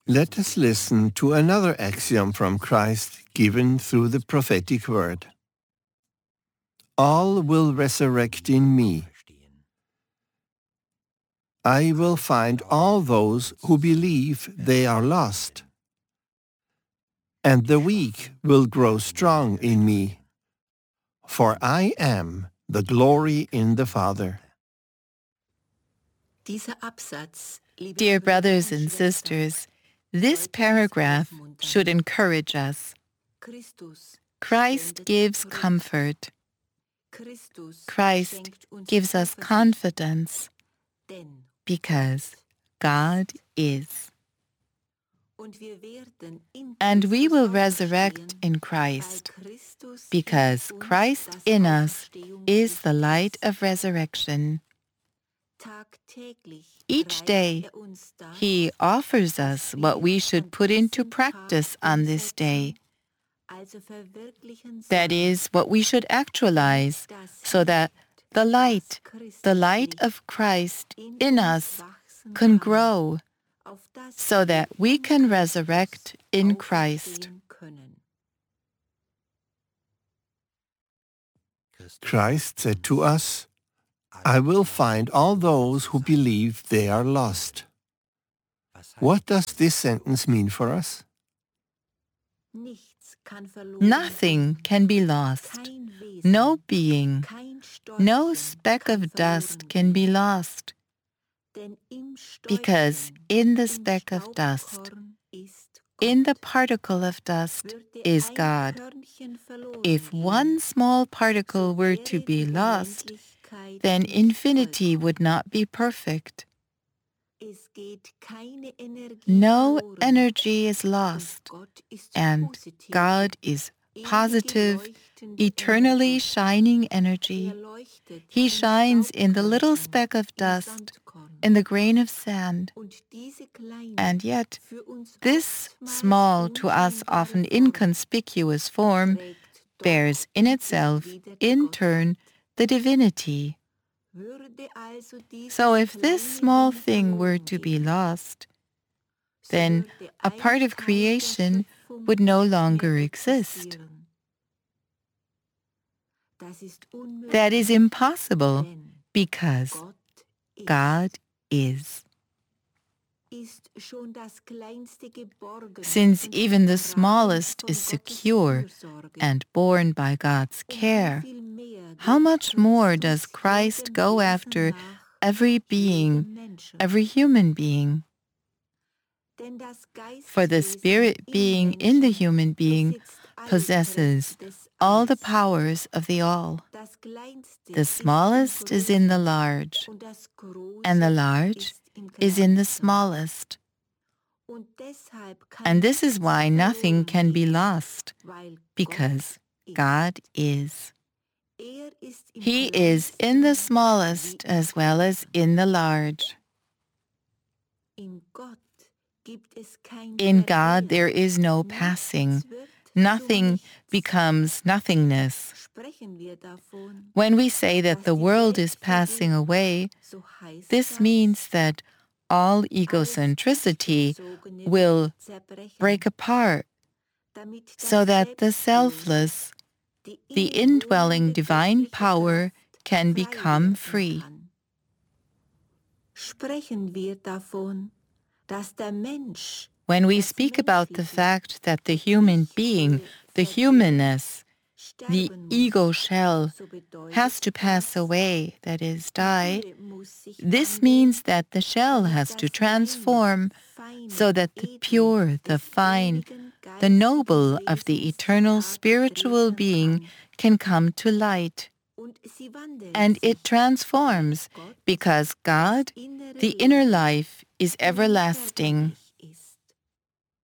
Let us listen to another axiom from Christ given through the prophetic word. All will resurrect in me. I will find all those who believe they are lost. And the weak will grow strong in me, for I am the glory in the Father. Dear brothers and sisters, this paragraph should encourage us. Christ gives comfort. Christ gives us confidence because God is. And we will resurrect in Christ because Christ in us is the light of resurrection. Each day, He offers us what we should put into practice on this day. That is, what we should actualize so that the light of Christ in us can grow, so that we can resurrect in Christ. Christ said to us, I will find all those who believe they are lost. What does this sentence mean for us? Nothing can be lost. No being, no speck of dust can be lost. Because in the speck of dust, in the particle of dust, is God. If one small particle were to be lost, then infinity would not be perfect. No energy is lost, and God is positive, eternally shining energy. He shines in the little speck of dust, in the grain of sand. And yet, this small, to us often inconspicuous form bears in itself, in turn, the divinity. So if this small thing were to be lost, then a part of creation would no longer exist. That is impossible because God is. Since even the smallest is secure and borne by God's care, how much more does Christ go after every being, every human being? For the spirit being in the human being possesses all the powers of the all. The smallest is in the large, and the large is in the smallest. And this is why nothing can be lost, because God is. He is in the smallest as well as in the large. In God there is no passing. Nothing becomes nothingness. When we say that the world is passing away, this means that all egocentricity will break apart, so that the selfless, the indwelling divine power can become free. When we speak about the fact that the human being, the humanness, the ego shell, has to pass away, that is, die, this means that the shell has to transform so that the pure, the fine, the noble of the eternal spiritual being can come to light. And it transforms because God, the inner life, is everlasting.